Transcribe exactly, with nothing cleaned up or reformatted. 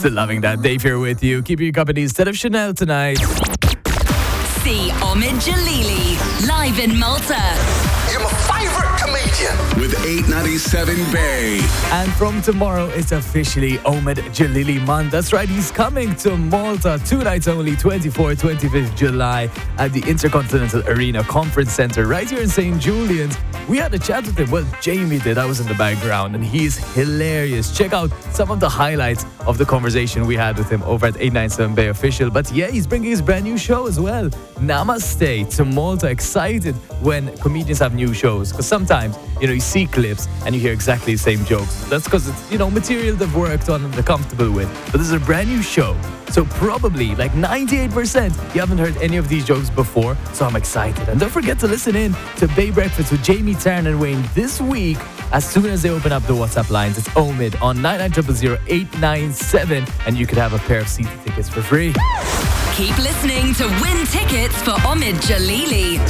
Still loving that. Dave here with you. Keep you company instead of Chanel tonight. See Omid Jalili live in Malta. You're my favorite comedian. With eight ninety-seven Bay. And from tomorrow, it's officially Omid Jalili month. That's right, he's coming to Malta. Two nights only, twenty-fourth, twenty-fifth July at the Intercontinental Arena Conference Centre right here in Saint Julian's. We had a chat with him. Well, Jamie did. I was in the background and he's hilarious. Check out some of the highlights of the conversation we had with him over at eight ninety-seven Bay Official. But yeah, he's bringing his brand new show as well. Namaste to Malta. Excited when comedians have new shows. Because sometimes, you know, you see clips and you hear exactly the same jokes. That's because it's, you know, material they've worked on and they're comfortable with. But this is a brand new show. So probably like ninety-eight percent you haven't heard any of these jokes before. So I'm excited. And don't forget to listen in to Bay Breakfast with Jamie, Taryn and Wayne this week. As soon as they open up the WhatsApp lines, it's Omid on nine nine zero zero zero eight nine seven and you could have a pair of season tickets for free. Keep listening to win tickets for Omid Jalili.